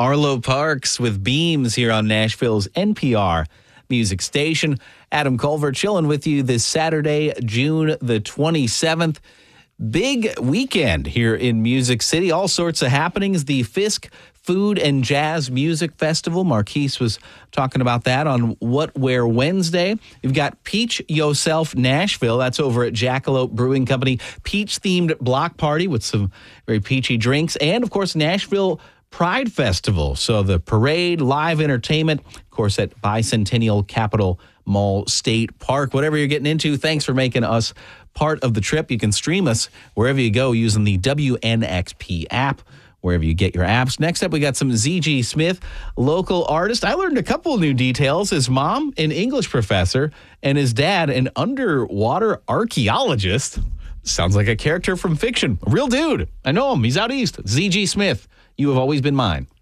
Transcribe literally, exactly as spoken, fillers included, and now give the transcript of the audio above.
Arlo Parks with Beams here on Nashville's N P R music station. Adam Culver chilling with you this Saturday, June the twenty-seventh. Big weekend here in Music City. All sorts of happenings. The Fisk Food and Jazz Music Festival. Marquise was talking about that on What Where Wednesday. You've got Peach Yourself Nashville. That's over at Jackalope Brewing Company. Peach-themed block party with some very peachy drinks. And, of course, Nashville Pride Festival. So the parade, live entertainment, of course, at Bicentennial Capitol Mall State Park. Whatever you're getting into, thanks for making us part of the trip. You can stream us wherever you go using the W N X P app, wherever you get your apps. Next up, we got some Z G Smith, local artist. I learned a couple new details. His mom, an English professor, and his dad, an underwater archaeologist. Sounds like a character from fiction. A real dude. I know him. He's out east. Z G Smith. You have always been mine.